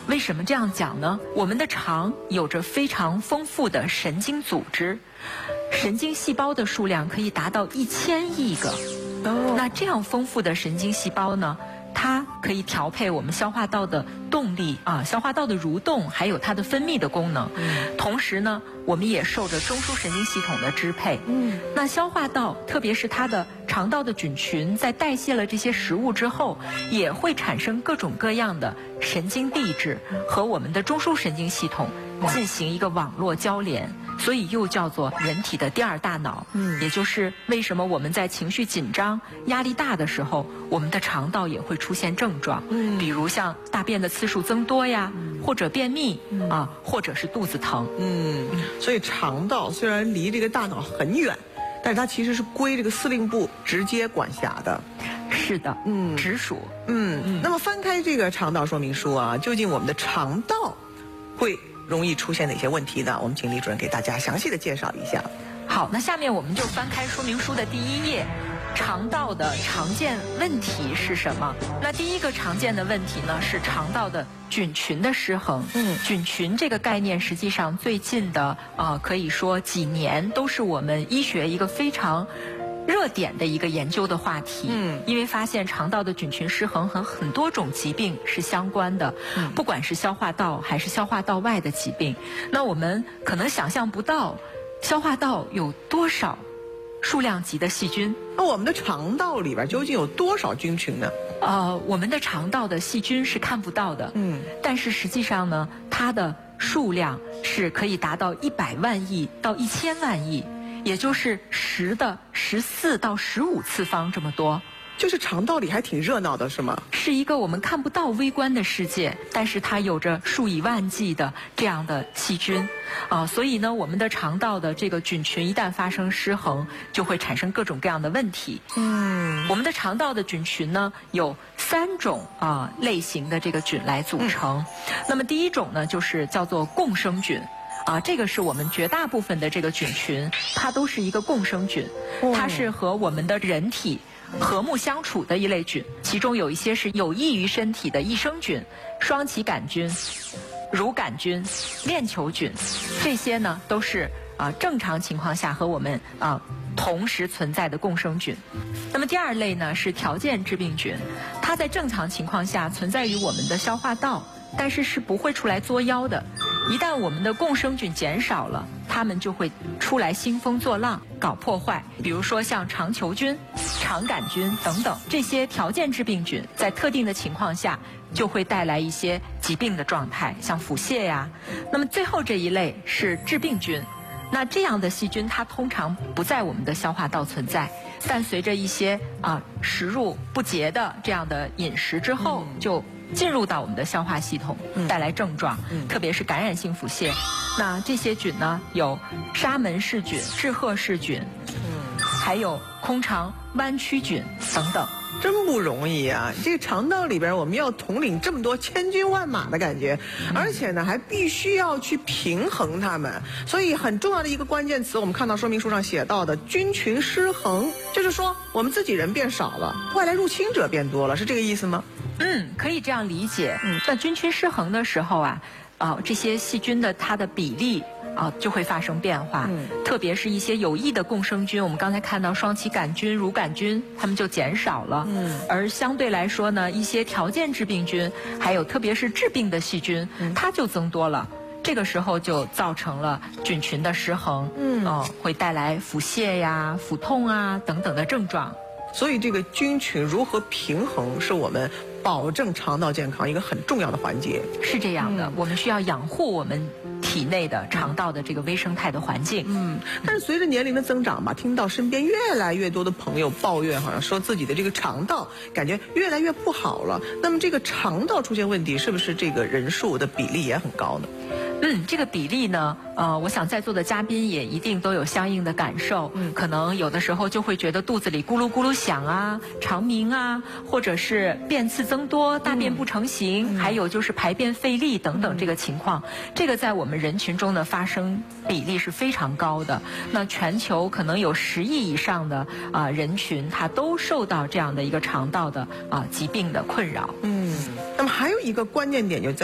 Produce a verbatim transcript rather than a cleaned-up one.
为什么这样讲呢？我们的肠有着非常丰富的神经组织，神经细胞的数量可以达到一千亿个。哦，那这样丰富的神经细胞呢，它可以调配我们消化道的动力啊，消化道的蠕动，还有它的分泌的功能。嗯，同时呢，我们也受着中枢神经系统的支配。嗯，那消化道，特别是它的肠道的菌群，在代谢了这些食物之后，也会产生各种各样的神经递质和我们的中枢神经系统进行一个网络交联。所以又叫做人体的第二大脑，嗯，也就是为什么我们在情绪紧张、压力大的时候，我们的肠道也会出现症状，嗯，比如像大便的次数增多呀，嗯、或者便秘、嗯、啊，或者是肚子疼， 嗯，所以肠道虽然离这个大脑很远，但是它其实是归这个司令部直接管辖的。 是的，嗯，直属， 嗯嗯。那么翻开这个肠道说明书啊，究竟我们的肠道会容易出现哪些问题呢？我们请李主任给大家详细的介绍一下。 好，那下面我们就翻开说明书的第一页，肠道的常见问题是什么？那第一个常见的问题呢，是肠道的菌群的失衡。嗯，菌群这个概念实际上最近的呃，可以说几年都是我们医学一个非常热点的一个研究的话题。嗯，因为发现肠道的菌群失衡和很多种疾病是相关的，嗯，不管是消化道还是消化道外的疾病。那我们可能想象不到，消化道有多少数量级的细菌。 那我们的肠道里边究竟有多少菌群呢？ 呃，我们的肠道的细菌是看不到的，嗯，但是实际上呢，它的数量是可以达到一百万亿到一千万亿。也就是十的十四到十五次方这么多， 就是肠道里还挺热闹的，是吗？ 是一个我们看不到微观的世界，但是它有着数以万计的这样的细菌，啊，所以呢，我们的肠道的这个菌群一旦发生失衡，就会产生各种各样的问题。嗯，我们的肠道的菌群呢有三种啊类型的这个菌来组成，嗯、那么第一种呢就是叫做共生菌。啊，这个是我们绝大部分的这个菌群，它都是一个共生菌，它是和我们的人体和睦相处的一类菌，其中有一些是有益于身体的益生菌、双歧杆菌、乳杆菌、链球菌，这些呢都是啊正常情况下和我们啊同时存在的共生菌。那么第二类呢是条件致病菌，它在正常情况下存在于我们的消化道，但是是不会出来作妖的。一旦我们的共生菌减少了，它们就会出来兴风作浪，搞破坏。比如说像肠球菌、肠杆菌等等，这些条件致病菌在特定的情况下就会带来一些疾病的状态，像腹泻呀。那么最后这一类是致病菌，那这样的细菌它通常不在我们的消化道存在，但随着一些啊食入不洁的这样的饮食之后，就进入到我们的消化系统，带来症状，嗯、特别是感染性腹泻。那这些菌呢，有沙门氏菌、志贺氏菌，嗯，还有空肠弯曲菌等等。 真不容易啊！这个肠道里边，我们要统领这么多千军万马的感觉，而且呢，还必须要去平衡它们。所以很重要的一个关键词，我们看到说明书上写到的菌群失衡，就是说我们自己人变少了，外来入侵者变多了，是这个意思吗？ 嗯，可以这样理解。嗯，那菌群失衡的时候啊，啊、呃，这些细菌的它的比例啊、呃、就会发生变化。嗯，特别是一些有益的共生菌，我们刚才看到双歧杆菌、乳杆菌，它们就减少了。嗯，而相对来说呢，一些条件致病菌，还有特别是致病的细菌，嗯、它就增多了。这个时候就造成了菌群的失衡，嗯，哦、呃，会带来腹泻呀、腹痛啊等等的症状。 所以这个菌群如何平衡，是我们保证肠道健康一个很重要的环节。 是这样的，嗯、我们需要养护我们体内的肠道的这个微生态的环境。 嗯，但是随着年龄的增长吧，听到身边越来越多的朋友抱怨，好像说自己的这个肠道感觉越来越不好了。那么这个肠道出现问题，是不是这个人数的比例也很高呢？ 嗯，这个比例呢，呃，我想在座的嘉宾也一定都有相应的感受。嗯，可能有的时候就会觉得肚子里咕噜咕噜响啊，肠鸣啊，或者是便次增多、大便不成形，嗯、还有就是排便费力等等这个情况。嗯、这个在我们人群中的发生比例是非常高的。那全球可能有十亿以上的啊、呃、人群，他都受到这样的一个肠道的啊、呃、疾病的困扰。 嗯，那么还有一个关键点就在